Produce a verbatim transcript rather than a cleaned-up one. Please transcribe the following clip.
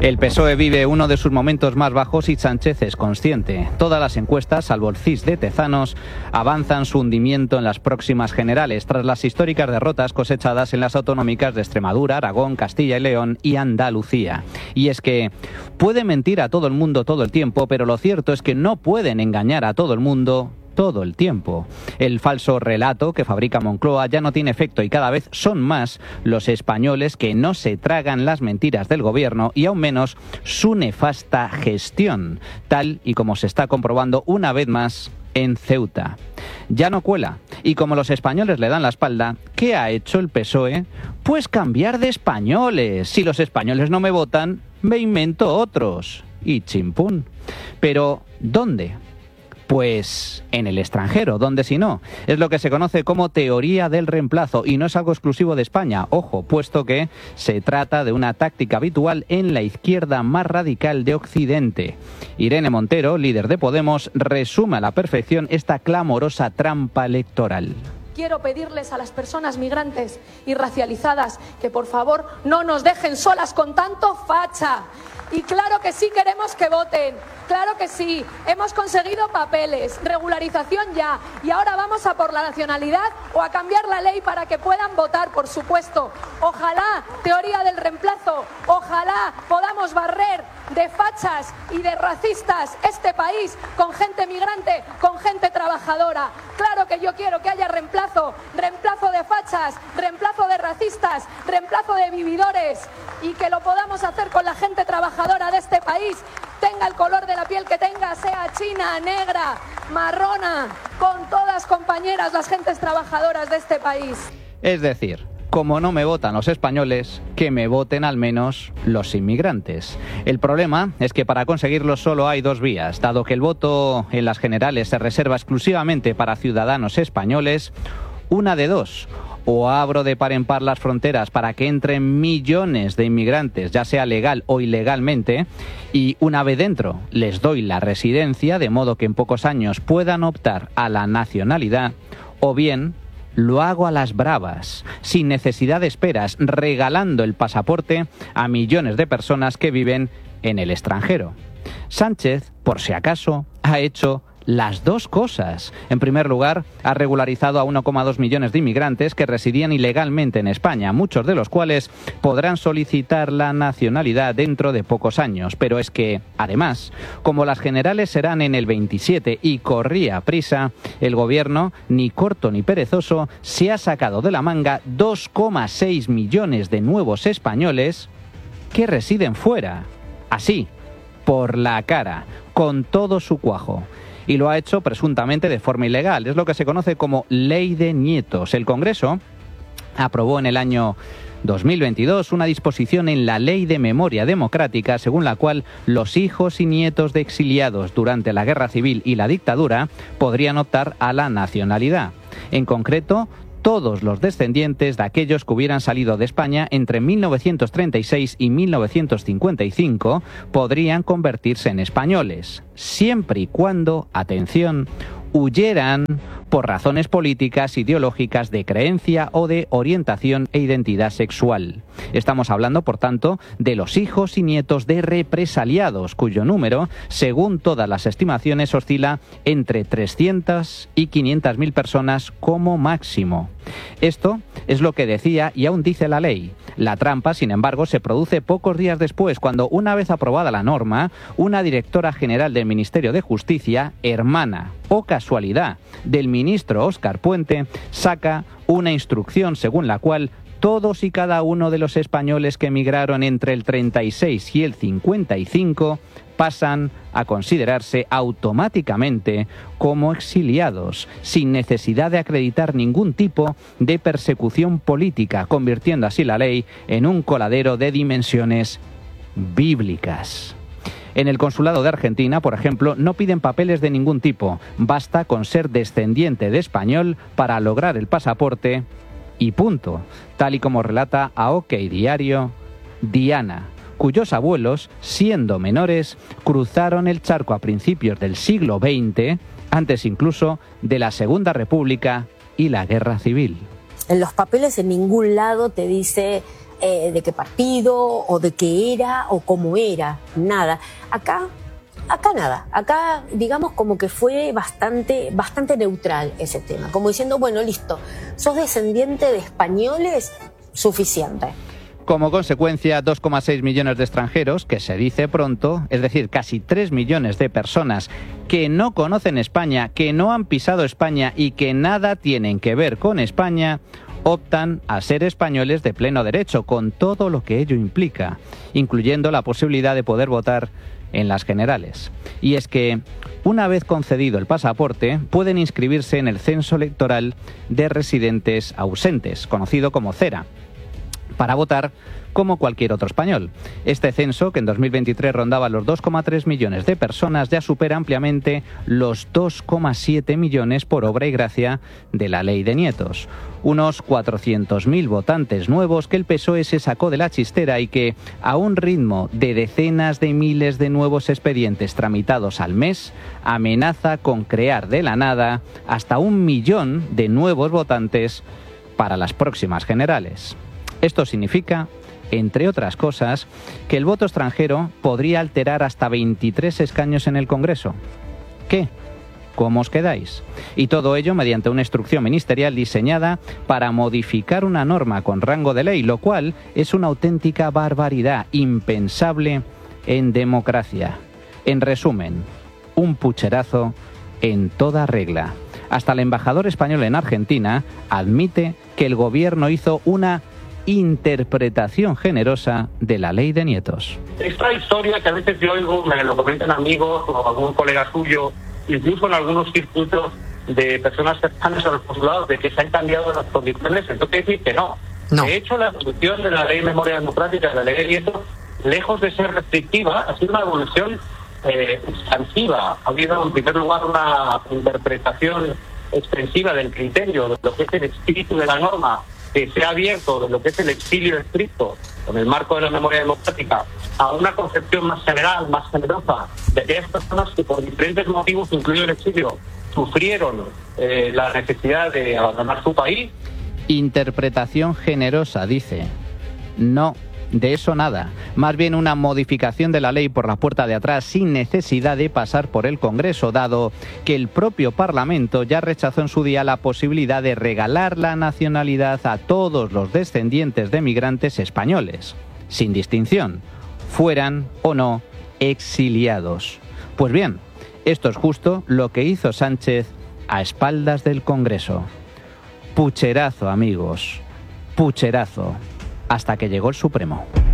El P S O E vive uno de sus momentos más bajos y Sánchez es consciente. Todas las encuestas, salvo el C I S de Tezanos, avanzan su hundimiento en las próximas generales, tras las históricas derrotas cosechadas en las autonómicas de Extremadura, Aragón, Castilla y León y Andalucía. Y es que puede mentir a todo el mundo todo el tiempo, pero lo cierto es que no pueden engañar a todo el mundo todo el tiempo. El falso relato que fabrica Moncloa ya no tiene efecto y cada vez son más los españoles que no se tragan las mentiras del gobierno y aún menos su nefasta gestión, tal y como se está comprobando una vez más en Ceuta. Ya no cuela. Y como los españoles le dan la espalda, ¿qué ha hecho el P S O E? Pues cambiar de españoles. Si los españoles no me votan, me invento otros. Y chimpún. Pero, ¿dónde? Pues en el extranjero, ¿dónde si no? Es lo que se conoce como teoría del reemplazo y no es algo exclusivo de España, ojo, puesto que se trata de una táctica habitual en la izquierda más radical de Occidente. Irene Montero, líder de Podemos, resume a la perfección esta clamorosa trampa electoral. Quiero pedirles a las personas migrantes y racializadas que por favor no nos dejen solas con tanto facha. Y claro que sí queremos que voten, claro que sí, hemos conseguido papeles, regularización ya, y ahora vamos a por la nacionalidad o a cambiar la ley para que puedan votar, por supuesto. Ojalá, teoría del reemplazo, ojalá podamos barrer de fachas y de racistas este país con gente migrante, con gente trabajadora. Claro que yo quiero que haya reemplazo, reemplazo de fachas, reemplazo de racistas, reemplazo de vividores y que lo podamos hacer con la gente trabajadora de este país, tenga el color de la piel que tenga, sea china, negra, marrona, con todas compañeras las gentes trabajadoras de este país. Es decir, como no me votan los españoles, que me voten al menos los inmigrantes. El problema es que para conseguirlo solo hay dos vías. Dado que el voto en las generales se reserva exclusivamente para ciudadanos españoles, una de dos. O abro de par en par las fronteras para que entren millones de inmigrantes, ya sea legal o ilegalmente, y una vez dentro les doy la residencia, de modo que en pocos años puedan optar a la nacionalidad, o bien lo hago a las bravas, sin necesidad de esperas, regalando el pasaporte a millones de personas que viven en el extranjero. Sánchez, por si acaso, ha hecho las dos cosas. En primer lugar, ha regularizado a uno coma dos millones de inmigrantes que residían ilegalmente en España, muchos de los cuales podrán solicitar la nacionalidad dentro de pocos años. Pero es que, además, como las generales serán en el veintisiete y corría prisa, el gobierno, ni corto ni perezoso, se ha sacado de la manga dos coma seis millones de nuevos españoles que residen fuera. Así, por la cara, con todo su cuajo. Y lo ha hecho presuntamente de forma ilegal. Es lo que se conoce como ley de nietos. El Congreso aprobó en el año dos mil veintidós una disposición en la Ley de Memoria Democrática según la cual los hijos y nietos de exiliados durante la Guerra Civil y la dictadura podrían optar a la nacionalidad. En concreto, todos los descendientes de aquellos que hubieran salido de España entre mil novecientos treinta y seis y mil novecientos cincuenta y cinco podrían convertirse en españoles, siempre y cuando, atención, huyeran por razones políticas, ideológicas, de creencia o de orientación e identidad sexual. Estamos hablando, por tanto, de los hijos y nietos de represaliados, cuyo número, según todas las estimaciones, oscila entre trescientas y quinientas mil personas como máximo. Esto es lo que decía y aún dice la ley. La trampa, sin embargo, se produce pocos días después, cuando, una vez aprobada la norma, una directora general del Ministerio de Justicia, hermana o casualidad del ministro Óscar Puente, saca una instrucción según la cual todos y cada uno de los españoles que emigraron entre el treinta y seis y el cincuenta y cinco pasan a considerarse automáticamente como exiliados, sin necesidad de acreditar ningún tipo de persecución política, convirtiendo así la ley en un coladero de dimensiones bíblicas. En el consulado de Argentina, por ejemplo, no piden papeles de ningún tipo. Basta con ser descendiente de español para lograr el pasaporte y punto. Tal y como relata a OK Diario Diana, cuyos abuelos, siendo menores, cruzaron el charco a principios del siglo veinte, antes incluso de la Segunda República y la Guerra Civil. En los papeles en ningún lado te dice eh, de qué partido o de qué era o cómo era, nada. Acá, acá nada, acá digamos como que fue bastante, bastante neutral ese tema, como diciendo, bueno, listo, sos descendiente de españoles, suficiente. Como consecuencia, dos coma seis millones de extranjeros, que se dice pronto, es decir, casi tres millones de personas que no conocen España, que no han pisado España y que nada tienen que ver con España, optan a ser españoles de pleno derecho, con todo lo que ello implica, incluyendo la posibilidad de poder votar en las generales. Y es que, una vez concedido el pasaporte, pueden inscribirse en el censo electoral de residentes ausentes, conocido como CERA, para votar como cualquier otro español. Este censo, que en dos mil veintitrés rondaba los dos coma tres millones de personas, ya supera ampliamente los dos coma siete millones por obra y gracia de la Ley de Nietos. Unos cuatrocientos mil votantes nuevos que el P S O E se sacó de la chistera y que, a un ritmo de decenas de miles de nuevos expedientes tramitados al mes, amenaza con crear de la nada hasta un millón de nuevos votantes para las próximas generales. Esto significa, entre otras cosas, que el voto extranjero podría alterar hasta veintitrés escaños en el Congreso. ¿Qué? ¿Cómo os quedáis? Y todo ello mediante una instrucción ministerial diseñada para modificar una norma con rango de ley, lo cual es una auténtica barbaridad, impensable en democracia. En resumen, un pucherazo en toda regla. Hasta el embajador español en Argentina admite que el gobierno hizo una interpretación generosa de la Ley de Nietos. Esta historia que a veces yo oigo, me lo comentan amigos o algún colega suyo, incluso en algunos circuitos de personas cercanas a los consulados, de que se han cambiado las condiciones, entonces hay que decir que no. no. De hecho, la evolución de la Ley de Memoria Democrática, de la Ley de Nietos, lejos de ser restrictiva, ha sido una evolución eh, expansiva. Ha habido, en primer lugar, una interpretación extensiva del criterio, de lo que es el espíritu de la norma, que se ha abierto de lo que es el exilio estricto, con el marco de la memoria democrática, a una concepción más general, más generosa, de aquellas personas que por diferentes motivos, incluido el exilio, sufrieron eh, la necesidad de abandonar su país. Interpretación generosa, dice. No, de eso nada. Más bien una modificación de la ley por la puerta de atrás sin necesidad de pasar por el Congreso, dado que el propio Parlamento ya rechazó en su día la posibilidad de regalar la nacionalidad a todos los descendientes de migrantes españoles, sin distinción, fueran o no exiliados. Pues bien, esto es justo lo que hizo Sánchez a espaldas del Congreso. Pucherazo, amigos, pucherazo. Hasta que llegó el Supremo.